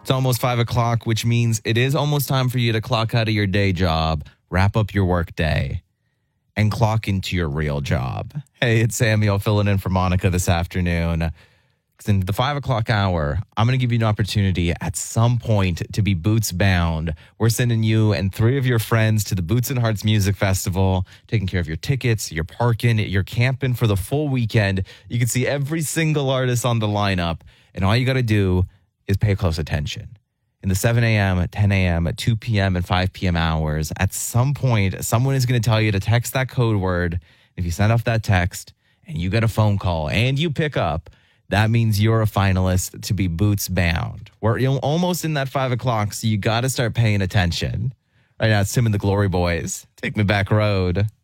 It's almost 5 o'clock, which means it is almost time for you to clock out of your day job, wrap up your work day, and clock into your real job. Hey, it's Samuel filling in for Monica this afternoon. In the 5 o'clock hour, I'm going to give you an opportunity at some point to be boots bound. We're sending you and three of your friends to the Boots and Hearts Music Festival, taking care of your tickets, your parking, your camping for the full weekend. You can see every single artist on the lineup, and all you got to do is pay close attention. In the 7 a.m., 10 a.m., 2 p.m., and 5 p.m. hours, at some point, someone is going to tell you to text that code word. If you send off that text and you get a phone call and you pick up, that means you're a finalist to be boots bound. We're almost in that 5 o'clock, so you got to start paying attention. Right now, it's Tim and the Glory Boys. Take Me Back Road.